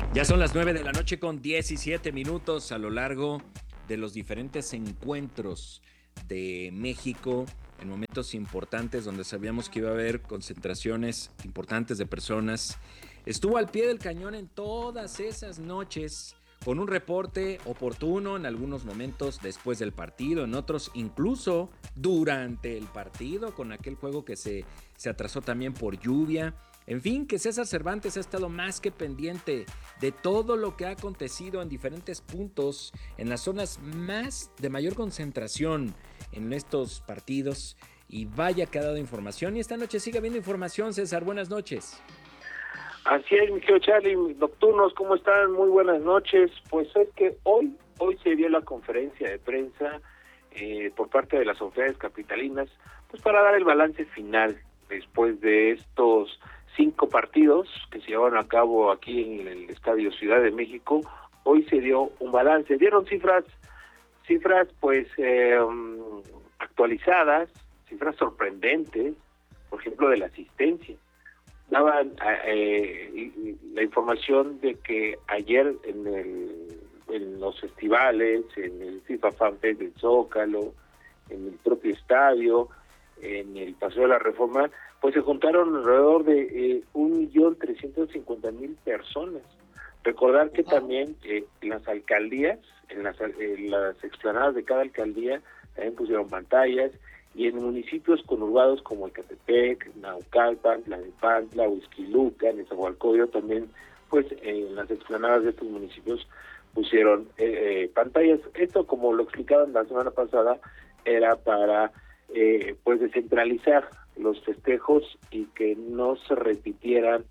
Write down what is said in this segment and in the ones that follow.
Ya son las 9 de la noche con 17 minutos a lo largo de los diferentes encuentros de México en momentos importantes donde sabíamos que iba a haber concentraciones importantes de personas. Estuvo al pie del cañón en todas esas noches con un reporte oportuno en algunos momentos después del partido, en otros incluso durante el partido con aquel juego que se atrasó también por lluvia. En fin, que César Cervantes ha estado más que pendiente de todo lo que ha acontecido en diferentes puntos, en las zonas de mayor concentración en estos partidos. Y vaya que ha dado información. Y esta noche sigue habiendo información, César. Buenas noches. Así es, mi querido Charlie. Nocturnos, ¿cómo están? Muy buenas noches. Pues es que hoy se dio la conferencia de prensa por parte de las autoridades capitalinas, pues para dar el balance final después de estos 5 partidos que se llevaron a cabo aquí en el Estadio Ciudad de México. Hoy se dio un balance, dieron cifras pues actualizadas, cifras sorprendentes, por ejemplo de la asistencia. Daban la información de que ayer en los festivales, en el FIFA Fan Fest del Zócalo, en el propio estadio, en el Paseo de la Reforma, pues se juntaron alrededor de 1.350.000 personas. Recordar que también las alcaldías, en las explanadas de cada alcaldía, también pusieron pantallas, y en municipios conurbados como Ecatepec, Naucalpan, Tlalnepantla, Huixquilucan, Nezahualcóyotl también, pues en las explanadas de estos municipios pusieron pantallas. Esto, como lo explicaban la semana pasada, era para pues descentralizar los festejos y que no se repitieran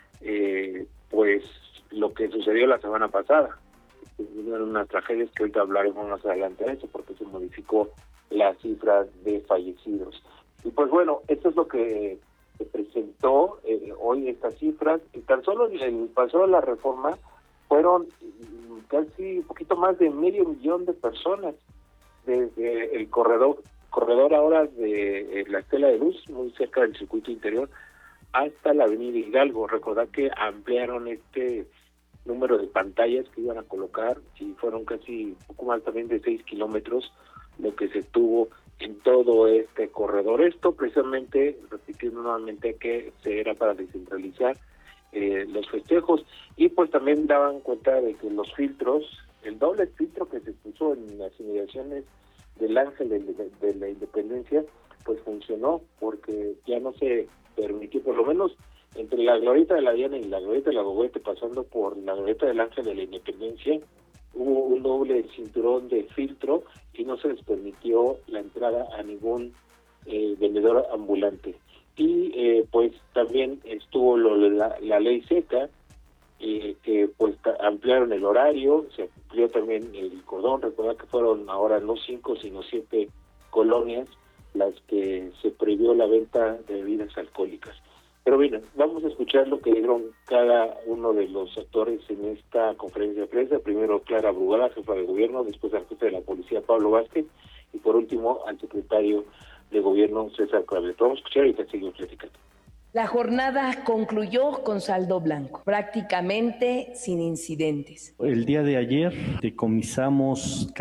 pues lo que sucedió la semana pasada. Eran unas tragedias que ahorita hablaremos más adelante de eso, porque se modificó la cifra de fallecidos. Y pues bueno, esto es lo que se presentó hoy, estas cifras. Y tan solo en el Paseo de la Reforma fueron casi un poquito más de 500,000 de personas desde el corredor ahora de la Estela de Luz, muy cerca del circuito interior, hasta la avenida Hidalgo. Recordar que ampliaron este número de pantallas que iban a colocar, y fueron casi poco más también de 6 kilómetros lo que se tuvo en todo este corredor. Esto precisamente, repitiendo nuevamente, que se era para descentralizar los festejos, y pues también daban cuenta de que los filtros, el doble filtro que se puso en las inmediaciones del Ángel de la Independencia, pues funcionó, porque ya no se permitió, por lo menos entre la Glorieta de la Diana y la Glorieta de la Gogüete, pasando por la Glorieta del Ángel de la Independencia, hubo un doble cinturón de filtro y no se les permitió la entrada a ningún vendedor ambulante. Y pues también estuvo la ley seca, que pues ampliaron el horario, se amplió también el cordón. Recuerda que fueron ahora no 5 sino 7 colonias las que se prohibió la venta de bebidas alcohólicas. Pero bien, vamos a escuchar lo que dijeron cada uno de los actores en esta conferencia de prensa. Primero Clara Brugada, jefa de gobierno, después al jefe de la policía Pablo Vázquez, y por último al secretario de gobierno César Clavel. Vamos a escuchar y te seguimos platicando. La jornada concluyó con saldo blanco, prácticamente sin incidentes. El día de ayer decomisamos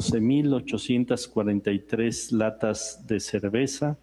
14,843 latas de cerveza,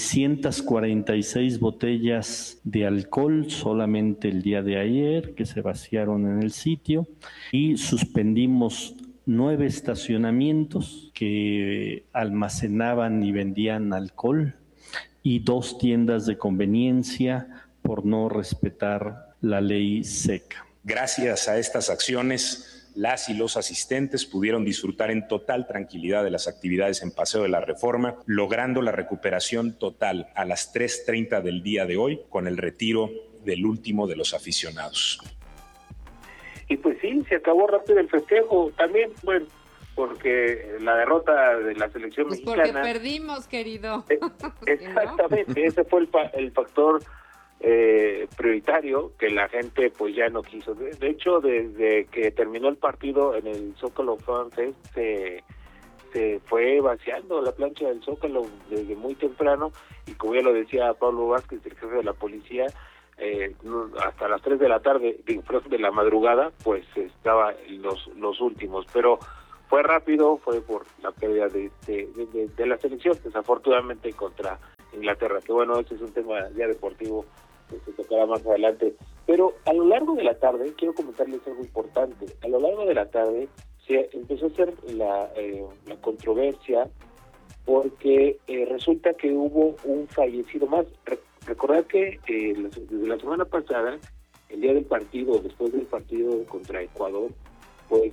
646 botellas de alcohol solamente el día de ayer, que se vaciaron en el sitio, y suspendimos 9 estacionamientos que almacenaban y vendían alcohol, y 2 tiendas de conveniencia por no respetar la ley seca. Gracias a estas acciones, las y los asistentes pudieron disfrutar en total tranquilidad de las actividades en Paseo de la Reforma, logrando la recuperación total a las 3:30 del día de hoy, con el retiro del último de los aficionados. Y pues sí, se acabó rápido el festejo. También, bueno, porque la derrota de la selección pues mexicana... porque perdimos, querido. Exactamente, ese fue el factor prioritario, que la gente pues ya no quiso. De hecho, desde que terminó el partido en el Zócalo Fan Fest, se fue vaciando la plancha del Zócalo desde muy temprano, y como ya lo decía Pablo Vázquez, el jefe de la policía, hasta las 3 de la tarde, de la madrugada, pues estaba los últimos, pero fue rápido, fue por la pérdida de la selección, desafortunadamente contra Inglaterra, que bueno, ese es un tema ya deportivo que se tocará más adelante. Pero a lo largo de la tarde, quiero comentarles algo importante, a lo largo de la tarde se empezó a hacer la controversia porque resulta que hubo un fallecido más. Recordar que desde la semana pasada, el día del partido, después del partido contra Ecuador, pues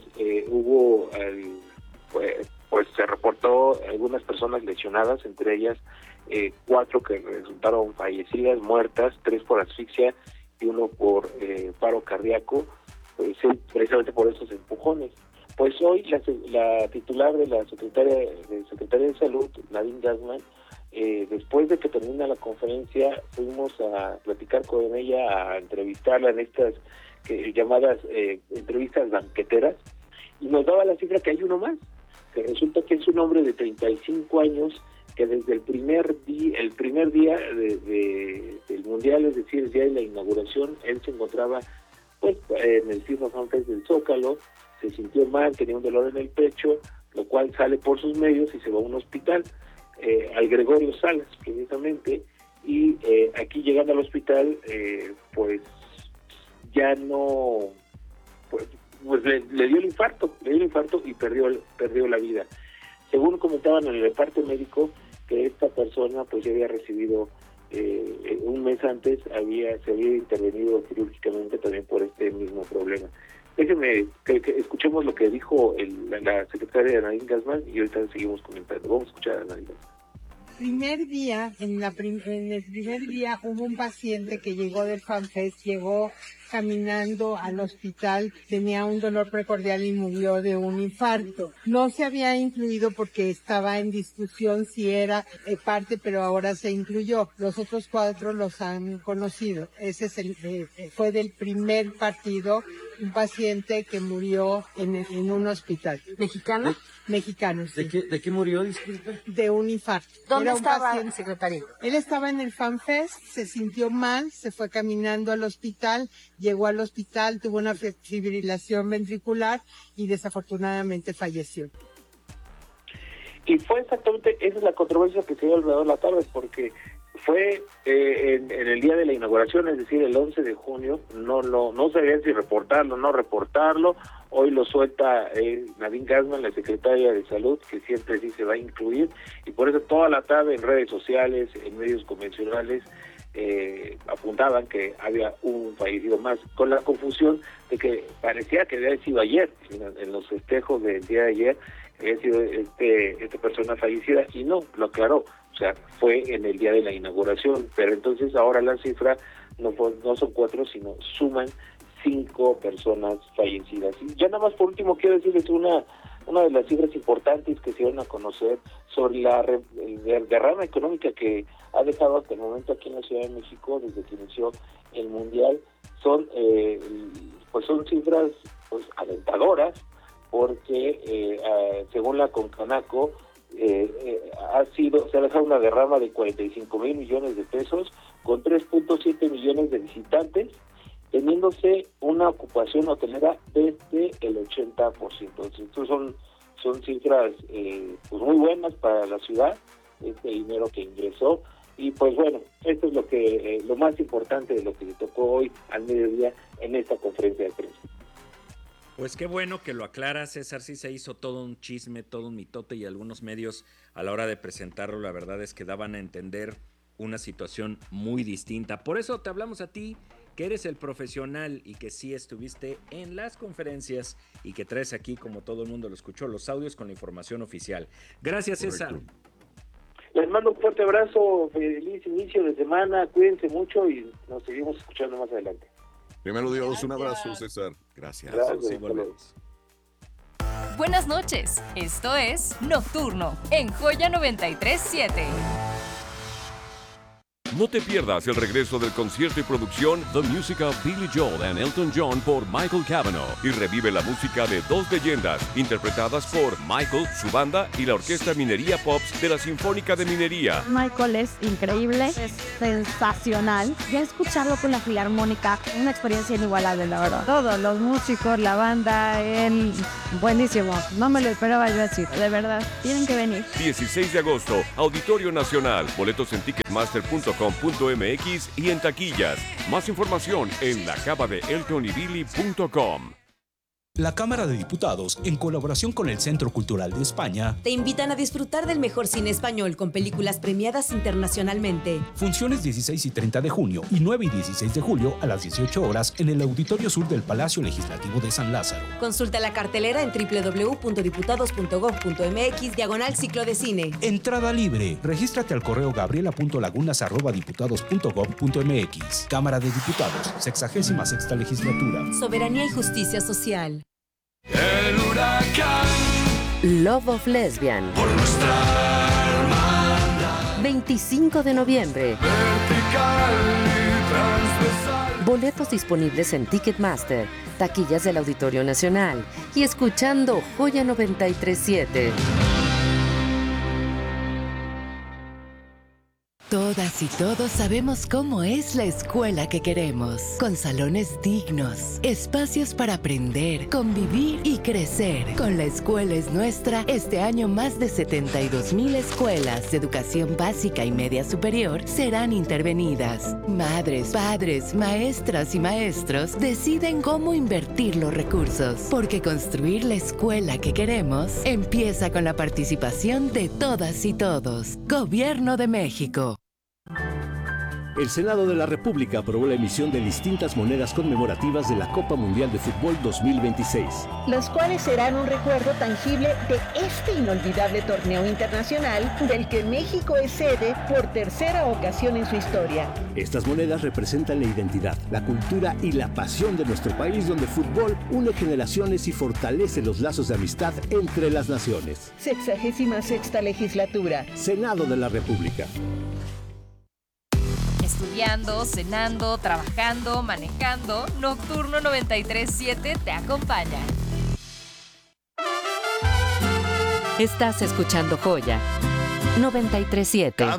pues se reportó algunas personas lesionadas, entre ellas 4 que resultaron fallecidas, muertas, 3 por asfixia y 1 por paro cardíaco, pues precisamente por esos empujones. Pues hoy la titular de la Secretaría de Salud, Nadine Gassmann, después de que termina la conferencia, fuimos a platicar con ella, a entrevistarla en estas llamadas entrevistas banqueteras, y nos daba la cifra que hay uno más, que resulta que es un hombre de 35 años que desde el primer día del Mundial, es decir, el día de la inauguración, él se encontraba pues en el FIFA Fan Fest del Zócalo, se sintió mal, tenía un dolor en el pecho, lo cual sale por sus medios y se va a un hospital, al Gregorio Salas precisamente, y aquí llegando al hospital, pues ya no, pues le dio el infarto y perdió la vida. Según comentaban en el reparto médico, que esta persona pues ya había recibido un mes antes, se había intervenido quirúrgicamente también por este mismo problema. Déjenme que escuchemos lo que dijo la secretaria Nadine Gassmann y ahorita seguimos comentando. Vamos a escuchar a Nadine Gassmann. En el primer día hubo un paciente que llegó del FanFest, llegó caminando al hospital, tenía un dolor precordial y murió de un infarto. No se había incluido porque estaba en discusión si era parte, pero ahora se incluyó. Los otros 4 los han conocido. Ese es fue del primer partido, un paciente que murió en un hospital. ¿Mexicano? Mexicano, sí. ¿De qué murió, disculpe? De un infarto. ¿Dónde estaba el secretario? Él estaba en el FanFest, se sintió mal, se fue caminando al hospital, llegó al hospital, tuvo una fibrilación ventricular y desafortunadamente falleció. Y fue exactamente, esa es la controversia que se dio alrededor de la tarde, porque fue en el día de la inauguración, es decir, el 11 de junio, no sabían si reportarlo o no reportarlo. Hoy lo suelta Nadine Gassmann, la secretaria de Salud, que siempre sí se va a incluir, y por eso toda la tarde en redes sociales, en medios convencionales, apuntaban que había un fallecido más, con la confusión de que parecía que había sido ayer, en los festejos del día de ayer, había sido esta persona fallecida, y no, lo aclaró, o sea, fue en el día de la inauguración, pero entonces ahora la cifra no son 4, sino suman 5 personas fallecidas. Y ya nada más por último quiero decirles una de las cifras importantes que se dieron a conocer sobre la derrama económica que ha dejado hasta el momento aquí en la Ciudad de México desde que inició el Mundial. Son cifras pues alentadoras, porque según la Concanaco se ha dejado una derrama de 45,000 millones de pesos con 3.7 millones de visitantes, teniéndose una ocupación hotelera desde el 80%. Entonces son cifras pues muy buenas para la ciudad, este dinero que ingresó. Y pues bueno, esto es lo más importante de lo que se tocó hoy al mediodía en esta conferencia de prensa. Pues qué bueno que lo aclaras, César. Sí se hizo todo un chisme, todo un mitote, y algunos medios a la hora de presentarlo, la verdad es que daban a entender una situación muy distinta. Por eso te hablamos a ti, que eres el profesional y que sí estuviste en las conferencias y que traes aquí, como todo el mundo lo escuchó, los audios con la información oficial. Gracias, César. Correcto. Les mando un fuerte abrazo, feliz inicio de semana, cuídense mucho y nos seguimos escuchando más adelante. Primero Dios, un abrazo, César. Gracias. Gracias. Buenas noches, esto es Nocturno en Joya 93.7. No te pierdas el regreso del concierto y producción The Music of Billy Joel and Elton John por Michael Cavanaugh y revive la música de dos leyendas interpretadas por Michael, su banda y la Orquesta Minería Pops de la Sinfónica de Minería. Michael es increíble, es sensacional. Ya escucharlo con la Filarmónica, una experiencia inigualable, la verdad. Todos los músicos, la banda, él, buenísimo. No me lo esperaba yo así, de verdad. Tienen que venir. 16 de agosto, Auditorio Nacional. Boletos en ticketmaster.com.mx y en taquillas. Más información en lacabadeeltonybilly.com. La Cámara de Diputados, en colaboración con el Centro Cultural de España, te invitan a disfrutar del mejor cine español con películas premiadas internacionalmente. Funciones 16 y 30 de junio y 9 y 16 de julio a las 18 horas en el Auditorio Sur del Palacio Legislativo de San Lázaro. Consulta la cartelera en www.diputados.gov.mx/ciclo de cine. Entrada libre. Regístrate al correo gabriela.lagunas@diputados.gov.mx. Cámara de Diputados, 66ª legislatura. Soberanía y justicia social. El huracán. Love of Lesbian. Por nuestra hermandad. 25 de noviembre. Vertical y transversal. Boletos disponibles en Ticketmaster, taquillas del Auditorio Nacional y escuchando Joya 93.7. Todas y todos sabemos cómo es la escuela que queremos, con salones dignos, espacios para aprender, convivir y crecer. Con La Escuela es Nuestra, este año más de 72,000 escuelas de educación básica y media superior serán intervenidas. Madres, padres, maestras y maestros deciden cómo invertir los recursos, porque construir la escuela que queremos empieza con la participación de todas y todos. Gobierno de México. El Senado de la República aprobó la emisión de distintas monedas conmemorativas de la Copa Mundial de Fútbol 2026. Los cuales serán un recuerdo tangible de este inolvidable torneo internacional del que México es sede por tercera ocasión en su historia. Estas monedas representan la identidad, la cultura y la pasión de nuestro país, donde el fútbol une generaciones y fortalece los lazos de amistad entre las naciones. 66ª legislatura. Senado de la República. Estudiando, cenando, trabajando, manejando, Nocturno 93.7 te acompaña. Estás escuchando Joya 93.7.